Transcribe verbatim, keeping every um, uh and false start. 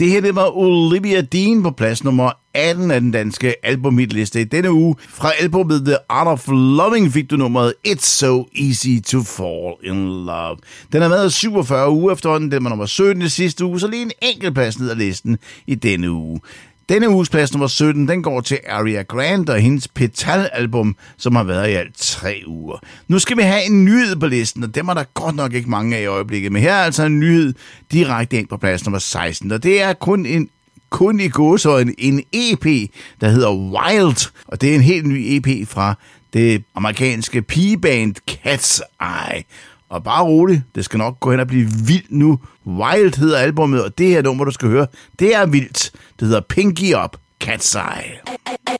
Det her, det var Olivia Dean på plads nummer atten af den danske albumhitliste i denne uge. Fra albumet The Art of Loving fik du nummeret It's So Easy to Fall in Love. Den har været syvogfyrre uger efterhånden, den var nummer sytten i sidste uge, så lige en enkelt plads ned ad listen i denne uge. Denne uges plads nummer sytten, den går til Ariana Grande og hendes Petal-album, som har været i alt tre uger. Nu skal vi have en nyhed på listen, og dem er der godt nok ikke mange af i øjeblikket. Men her er altså en nyhed direkte ind på plads nummer seksten, og det er kun en kun i gåseøjne en E P, der hedder Wild, og det er en helt ny E P fra det amerikanske pigeband Cat's Eye. Og bare roligt, det skal nok gå hen og blive vildt nu. Wild hedder albumet, og det her nummer, du skal høre, det er vildt. Det hedder Pinky Up, Cat's Eye.